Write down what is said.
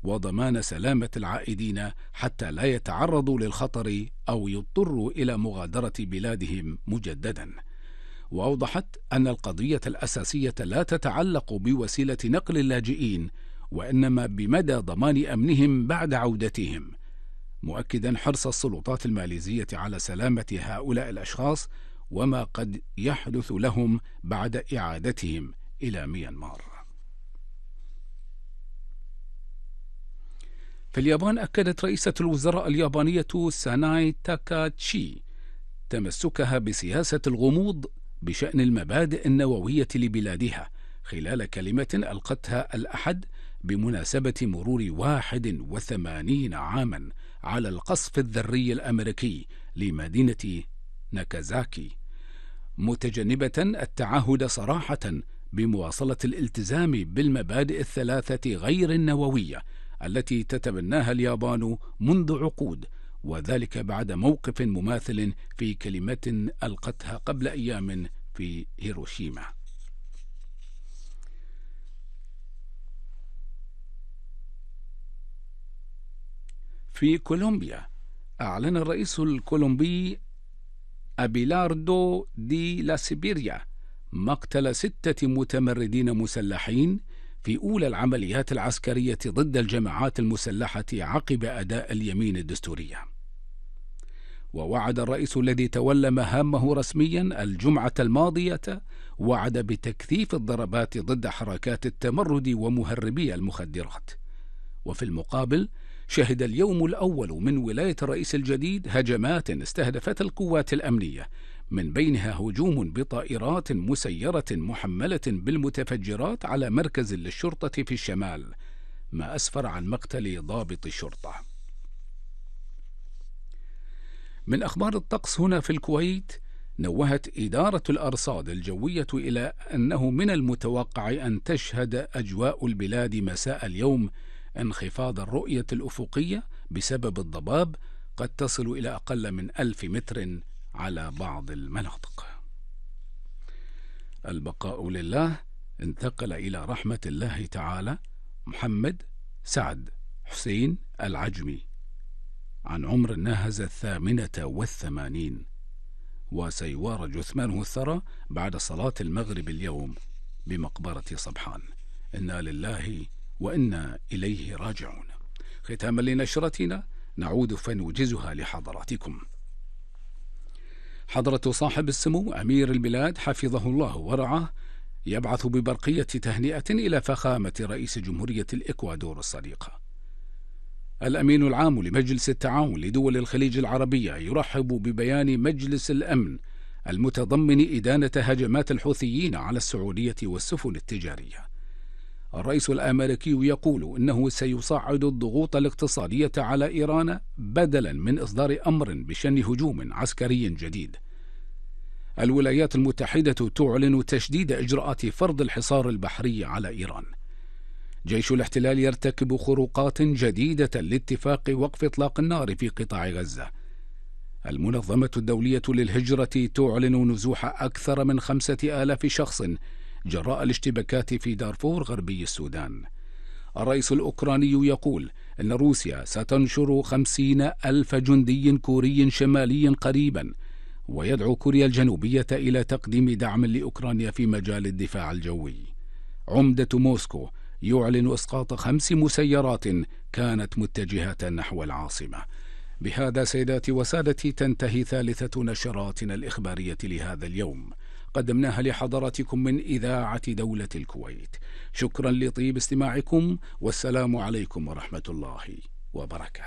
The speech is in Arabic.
وضمان سلامة العائدين حتى لا يتعرضوا للخطر أو يضطروا إلى مغادرة بلادهم مجددا. وأوضحت أن القضية الأساسية لا تتعلق بوسيلة نقل اللاجئين، وإنما بمدى ضمان أمنهم بعد عودتهم، مؤكدا حرص السلطات الماليزية على سلامة هؤلاء الأشخاص وما قد يحدث لهم بعد إعادتهم إلى ميانمار. في اليابان، أكدت رئيسة الوزراء اليابانية ساناي تاكاتشي تمسكها بسياسة الغموض بشأن المبادئ النووية لبلادها خلال كلمة ألقتها الأحد بمناسبة مرور 81 عاما على القصف الذري الأمريكي لمدينة ناكازاكي، متجنبة التعهد صراحة بمواصلة الالتزام بالمبادئ الثلاثة غير النووية التي تتبناها اليابان منذ عقود، وذلك بعد موقف مماثل في كلمة ألقتها قبل أيام في هيروشيما. في كولومبيا، أعلن الرئيس الكولومبي أبيلاردو دي لا سيبيريا مقتل 6 متمردين مسلحين في أولى العمليات العسكرية ضد الجماعات المسلحة عقب أداء اليمين الدستورية. ووعد الرئيس الذي تولى مهامه رسميا الجمعة الماضية وعد بتكثيف الضربات ضد حركات التمرد ومهربي المخدرات. وفي المقابل، شهد اليوم الأول من ولاية الرئيس الجديد هجمات استهدفت القوات الأمنية، من بينها هجوم بطائرات مسيرة محملة بالمتفجرات على مركز للشرطة في الشمال، ما أسفر عن مقتل ضابط الشرطة. من أخبار الطقس هنا في الكويت، نوهت إدارة الأرصاد الجوية إلى أنه من المتوقع أن تشهد أجواء البلاد مساء اليوم انخفاض الرؤية الأفقية بسبب الضباب قد تصل إلى أقل من 1000 متر على بعض المناطق. البقاء لله. انتقل إلى رحمة الله تعالى محمد سعد حسين العجمي، عن عمر ناهز 88، وسيوار جثمانه الثرى بعد صلاة المغرب اليوم بمقبرة صبحان. إنا لله وإنا إليه راجعون. ختاما لنشرتنا نعود فنوجزها لحضراتكم. حضرة صاحب السمو أمير البلاد حفظه الله ورعاه يبعث ببرقية تهنئة إلى فخامة رئيس جمهورية الإكوادور الصديقة. الأمين العام لمجلس التعاون لدول الخليج العربية يرحب ببيان مجلس الأمن المتضمن إدانة هجمات الحوثيين على السعودية والسفن التجارية. الرئيس الأمريكي يقول إنه سيصعد الضغوط الاقتصادية على إيران بدلا من إصدار أمر بشن هجوم عسكري جديد. الولايات المتحدة تعلن تشديد إجراءات فرض الحصار البحري على إيران. جيش الاحتلال يرتكب خروقات جديدة لاتفاق وقف إطلاق النار في قطاع غزة. المنظمة الدولية للهجرة تعلن نزوح أكثر من 5000 شخص جراء الاشتباكات في دارفور غربي السودان. الرئيس الأوكراني يقول إن روسيا ستنشر 50,000 جندي كوري شمالي قريبا، ويدعو كوريا الجنوبية إلى تقديم دعم لأوكرانيا في مجال الدفاع الجوي. عمدة موسكو يعلن إسقاط 5 مسيرات كانت متجهة نحو العاصمة. بهذا سيداتي وسادتي تنتهي ثالثة نشراتنا الإخبارية لهذا اليوم، قدمناها لحضراتكم من إذاعة دولة الكويت. شكرا لطيب استماعكم، والسلام عليكم ورحمة الله وبركاته.